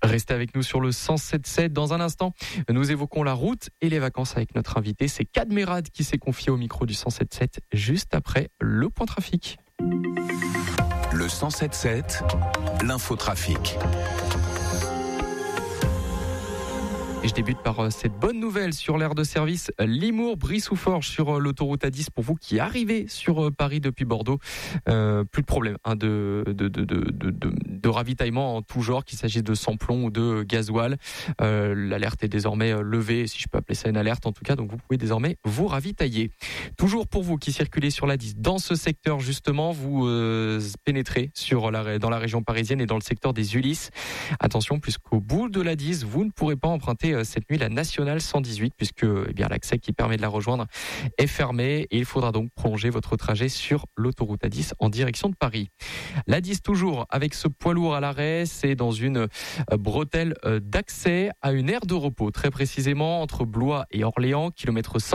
Restez avec nous sur le 107.7. Dans un instant, nous évoquons la route et les vacances avec notre invité. C'est Cadmerad qui s'est confié au micro du 107.7 juste après le point trafic. Le 107.7, l'infotrafic. Et je débute par cette bonne nouvelle sur l'aire de service Limours-Brie-sous-Forges sur l'autoroute A10 pour vous qui arrivez sur Paris depuis Bordeaux. Plus de problème de ravitaillement en tout genre, qu'il s'agisse de samplon ou de gasoil. L'alerte est désormais levée, si je peux appeler ça une alerte en tout cas, donc vous pouvez désormais vous ravitailler. Toujours pour vous qui circulez sur l'A10, dans ce secteur justement, vous pénétrez dans la région parisienne et dans le secteur des Ulysses. Attention, puisqu'au bout de l'A10, vous ne pourrez pas emprunter cette nuit la nationale 118 puisque l'accès qui permet de la rejoindre est fermé et il faudra donc prolonger votre trajet sur l'autoroute A10 en direction de Paris. L'A10 toujours avec ce poids lourd à l'arrêt, c'est dans une bretelle d'accès à une aire de repos, très précisément entre Blois et Orléans, kilomètre 100.